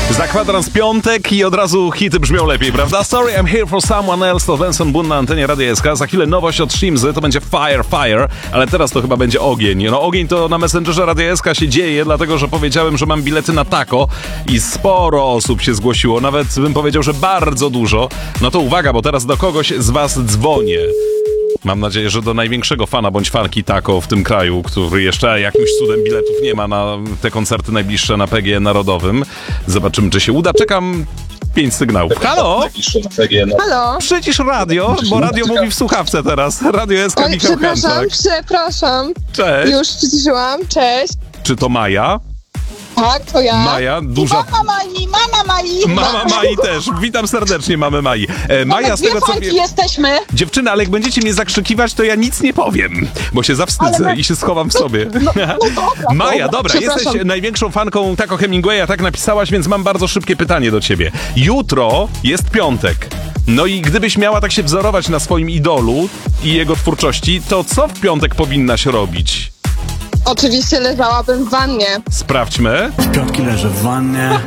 Za kwadrans piątek i od razu hity brzmią lepiej, prawda? Sorry, I'm here for someone else, to Benson Boone na antenie Radia SK. Za chwilę nowość od Shimzy, to będzie Fire, ale teraz to chyba będzie ogień. No ogień to na Messengerze Radia SK się dzieje, dlatego że powiedziałem, że mam bilety na taco i sporo osób się zgłosiło, nawet bym powiedział, że bardzo dużo. No to uwaga, bo teraz do kogoś z was dzwonię. Mam nadzieję, że do największego fana bądź fanki taco w tym kraju, który jeszcze jakimś cudem biletów nie ma na te koncerty najbliższe na PGE Narodowym. Zobaczymy, czy się uda. Czekam 5 sygnałów. Halo? Halo? Przycisz radio, bo radio mówi w słuchawce teraz. Radio SK, Michał Hanczak. Przepraszam. Cześć. Już przyciszyłam, cześć. Czy to Maja? Tak, to ja. Maja, duża... Mama Mai. Mama Mai też. Witam serdecznie, mamy Mai. Maja, z tego co wiem... jesteśmy. Dziewczyny, ale jak będziecie mnie zakrzykiwać, to ja nic nie powiem, bo się zawstydzę i się schowam w sobie. Maja, dobra, jesteś największą fanką Taco Hemingwaya, tak napisałaś, więc mam bardzo szybkie pytanie do ciebie. Jutro jest piątek. No i gdybyś miała tak się wzorować na swoim idolu i jego twórczości, to co w piątek powinnaś robić? Oczywiście leżałabym w wannie. Sprawdźmy. W piątki leżę w wannie.